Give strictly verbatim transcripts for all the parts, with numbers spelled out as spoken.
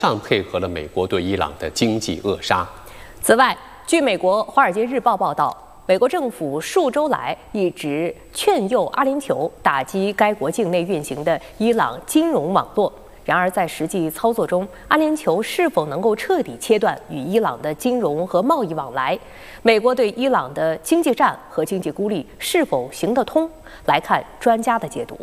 上配合了美国对伊朗的经济扼杀。 此外，据美国《华尔街日报》报道，美国政府数周来一直劝诱阿联酋打击该国境内运行的伊朗金融网络。然而，在实际操作中，阿联酋是否能够彻底切断与伊朗的金融和贸易往来？美国对伊朗的经济战和经济孤立是否行得通？来看专家的解读。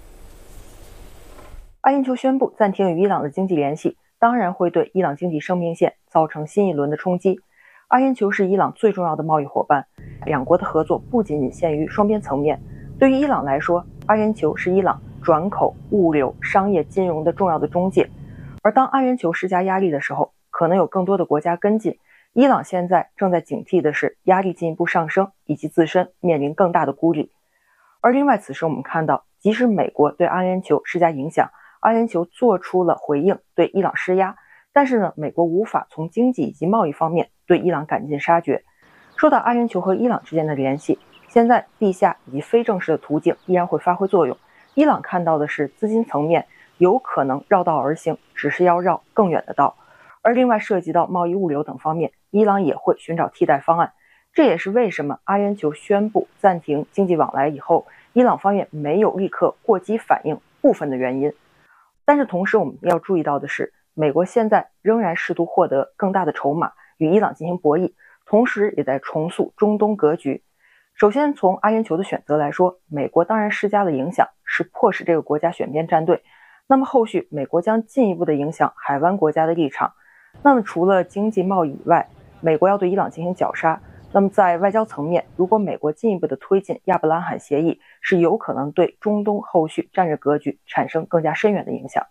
阿联酋宣布暂停与伊朗的经济联系，当然会对伊朗经济生命线造成新一轮的冲击。阿联酋是伊朗最重要的贸易伙伴，两国的合作不仅仅限于双边层面。对于伊朗来说，阿联酋是伊朗转口、物流、商业、金融的重要的中介。而当阿联酋施加压力的时候，可能有更多的国家跟进。伊朗现在正在警惕的是压力进一步上升，以及自身面临更大的孤立。而另外，此时我们看到，即使美国对阿联酋施加影响，阿联酋做出了回应，对伊朗施压，但是呢，美国无法从经济以及贸易方面对伊朗赶尽杀绝。说到阿联酋和伊朗之间的联系，现在地下以及非正式的途径依然会发挥作用。伊朗看到的是资金层面有可能绕道而行，只是要绕更远的道。而另外涉及到贸易、物流等方面，伊朗也会寻找替代方案。这也是为什么阿联酋宣布暂停经济往来以后，伊朗方面没有立刻过激反应部分的原因。但是同时我们要注意到的是，美国现在仍然试图获得更大的筹码与伊朗进行博弈，同时也在重塑中东格局。首先从阿联酋的选择来说，美国当然施加的影响是迫使这个国家选边站队，那么后续美国将进一步的影响海湾国家的立场。那么除了经济贸易以外，美国要对伊朗进行绞杀，那么在外交层面，如果美国进一步的推进亚伯拉罕协议，是有可能对中东后续战略格局产生更加深远的影响。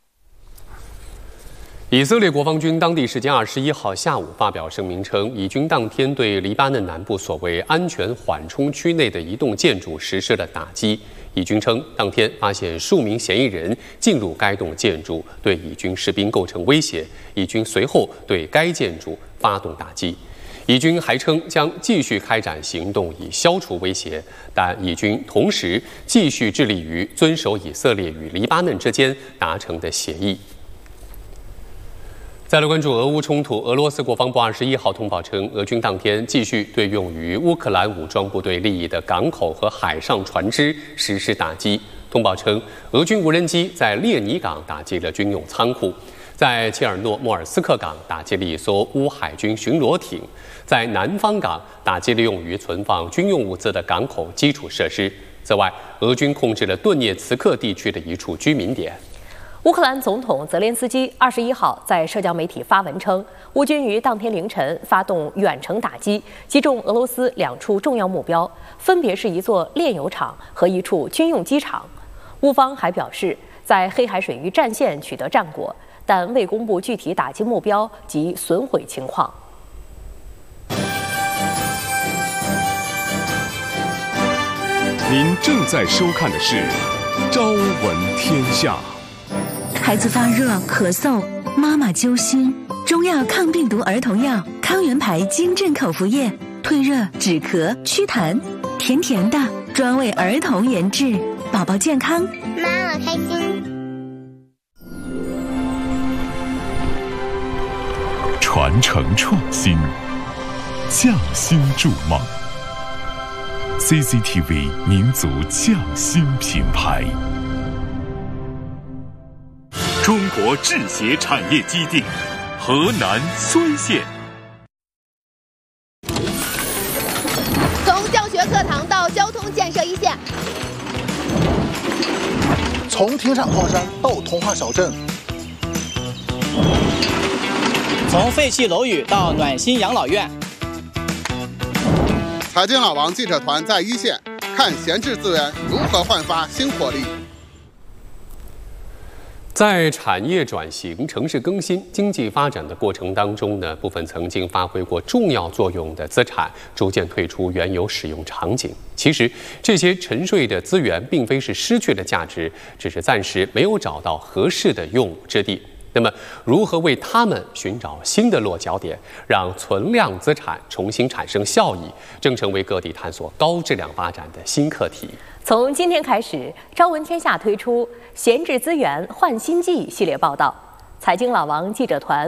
以色列国防军当地时间二十一号下午发表声明称，以军当天对黎巴嫩南部所谓安全缓冲区内的一栋建筑实施了打击。以军称，当天发现数名嫌疑人进入该栋建筑，对以军士兵构成威胁。以军随后对该建筑发动打击。以军还称将继续开展行动以消除威胁，但以军同时继续致力于遵守以色列与黎巴嫩之间达成的协议。再来关注俄乌冲突，俄罗斯国防部二十一号通报称，俄军当天继续对用于乌克兰武装部队利益的港口和海上船只实施打击。通报称，俄军无人机在列尼港打击了军用仓库，在切尔诺莫尔斯克港打击了一艘乌海军巡逻艇，在南方港打击了用于存放军用物资的港口基础设施。此外，俄军控制了顿涅茨克地区的一处居民点。 乌克兰总统泽连斯基二十一号在社交媒体发文称，乌军于当天凌晨发动远程打击，击中俄罗斯两处重要目标，分别是一座炼油厂和一处军用机场。乌方还表示，在黑海水域战线取得战果，但未公布具体打击目标及损毁情况。 您正在收看的是《朝闻天下》。 孩子发热、咳嗽，妈妈揪心。中药抗病毒儿童药康源牌金镇口服液，退热、止咳、祛痰，甜甜的，专为儿童研制，宝宝健康， 妈妈开心。 传承创新，匠心筑梦。C C T V 民族匠心品牌。中国制鞋产业基地，河南睢县。 从教学课堂到交通建设一线， 从停产矿山到童话小镇， 从废弃楼宇到暖心养老院。 财经老王记者团在一线，看闲置资源如何焕发新活力。 在产业转型、城市更新、经济发展的过程当中呢，部分曾经发挥过重要作用的资产逐渐退出原有使用场景。其实，这些沉睡的资源并非是失去了价值，只是暂时没有找到合适的用武之地。那么，如何为他们寻找新的落脚点，让存量资产重新产生效益，正成为各地探索高质量发展的新课题。 从今天开始，朝闻天下推出“闲置资源换新纪”系列报道，财经老王记者团